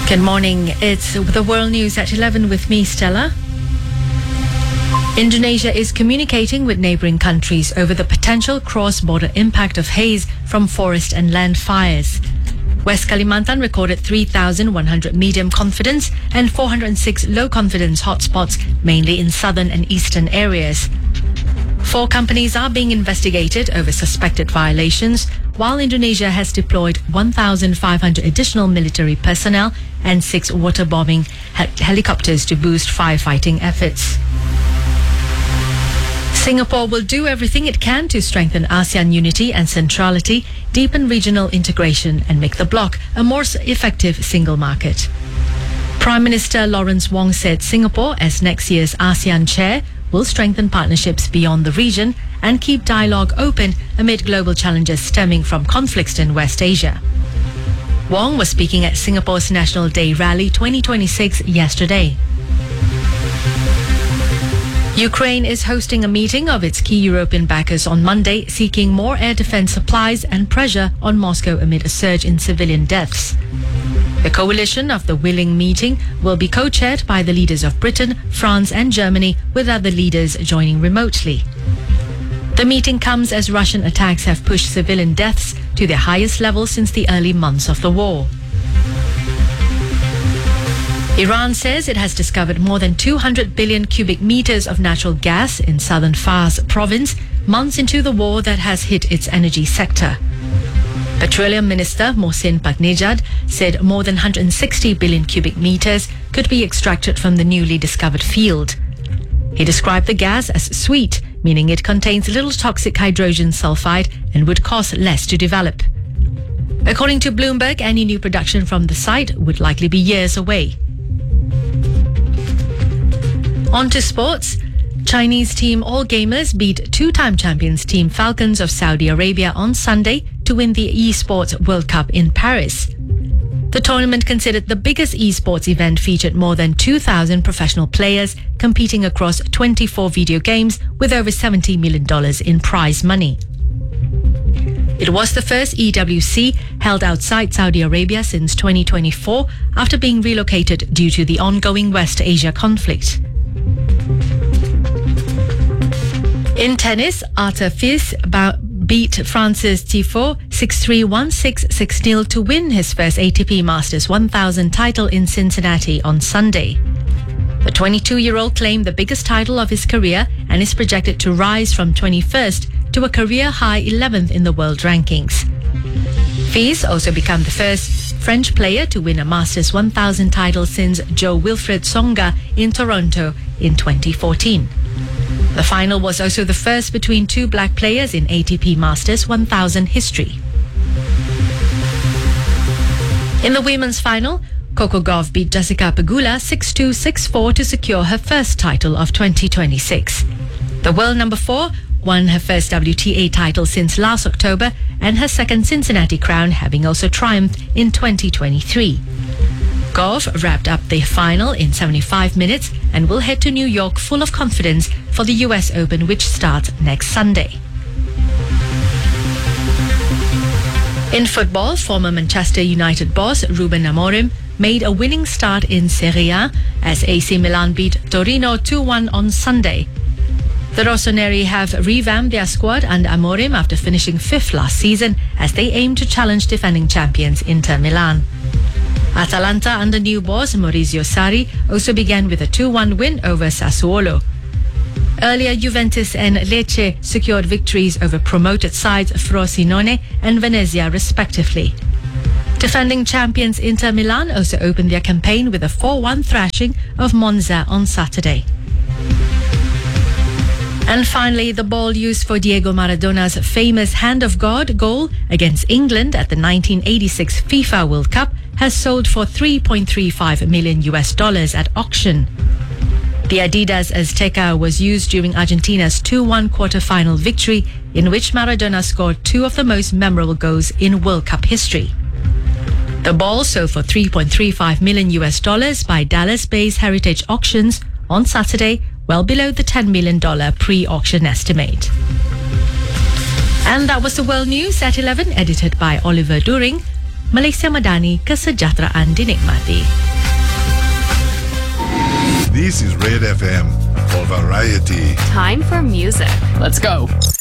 Good morning. It's the World News at 11 with me, Stella. Indonesia is communicating with neighbouring countries over the potential cross-border impact of haze from forest and land fires. West Kalimantan recorded 3,100 medium confidence and 406 low confidence hotspots, mainly in southern and eastern areas. 4 companies are being investigated over suspected violations, while Indonesia has deployed 1,500 additional military personnel and 6 waterbombing helicopters to boost firefighting efforts. Singapore will do everything it can to strengthen ASEAN unity and centrality, deepen regional integration and make the bloc a more effective single market. Prime Minister Lawrence Wong said Singapore, as next year's ASEAN chair, will strengthen partnerships beyond the region and keep dialogue open amid global challenges stemming from conflicts in West Asia. Wong was speaking at Singapore's National Day Rally 2026 yesterday. Ukraine is hosting a meeting of its key European backers on Monday, seeking more air defense supplies and pressure on Moscow amid a surge in civilian deaths. The coalition of the willing meeting will be co-chaired by the leaders of Britain, France and Germany, with other leaders joining remotely. The meeting comes as Russian attacks have pushed civilian deaths to their highest level since the early months of the war. Iran says it has discovered more than 200 billion cubic meters of natural gas in southern Fars province, months into the war that has hit its energy sector. Petroleum Minister Mohsin Paknejad said more than 160 billion cubic meters could be extracted from the newly discovered field. He described the gas as sweet, meaning it contains little toxic hydrogen sulfide and would cost less to develop. According to Bloomberg, any new production from the site would likely be years away. On to sports. Chinese team All Gamers beat 2-time champions Team Falcons of Saudi Arabia on Sunday to win the Esports World Cup in Paris. The tournament, considered the biggest esports event, featured more than 2,000 professional players competing across 24 video games with over $70 million in prize money. It was the first EWC held outside Saudi Arabia since 2024 after being relocated due to the ongoing West Asia conflict. In tennis, Arthur Fils beat Francis Tiafoe 6-3, 1-6, 6-0 to win his first ATP Masters 1000 title in Cincinnati on Sunday. The 22-year-old claimed the biggest title of his career and is projected to rise from 21st to a career-high 11th in the world rankings. Fils also became the first French player to win a Masters 1000 title since Jo-Wilfried Tsonga in Toronto in 2014. The final was also the first between 2 black players in ATP Masters 1000 history. In the women's final, Coco Gauff beat Jessica Pegula 6-2, 6-4 to secure her first title of 2026. The world number 4 won her first WTA title since last October and her second Cincinnati crown, having also triumphed in 2023. Gauff wrapped up the final in 75 minutes and will head to New York full of confidence for the US Open, which starts next Sunday. In football, former Manchester United boss Ruben Amorim made a winning start in Serie A as AC Milan beat Torino 2-1 on Sunday. The Rossoneri have revamped their squad under Amorim after finishing 5th last season as they aim to challenge defending champions Inter Milan. Atalanta under new boss Maurizio Sarri also began with a 2-1 win over Sassuolo. Earlier, Juventus and Lecce secured victories over promoted sides Frosinone and Venezia respectively. Defending champions Inter Milan also opened their campaign with a 4-1 thrashing of Monza on Saturday. And finally, the ball used for Diego Maradona's famous Hand of God goal against England at the 1986 FIFA World Cup has sold for $3.35 million at auction. The Adidas Azteca was used during Argentina's 2-1 quarter-final victory, in which Maradona scored 2 of the most memorable goals in World Cup history. The ball sold for $3.35 million by Dallas-based Heritage Auctions on Saturday, well below the $10 million pre-auction estimate. And that was the World News at 11, edited by Oliver During. Malaysia Madani, kesejahteraan dinikmati. This is Red FM for variety. Time for music. Let's go.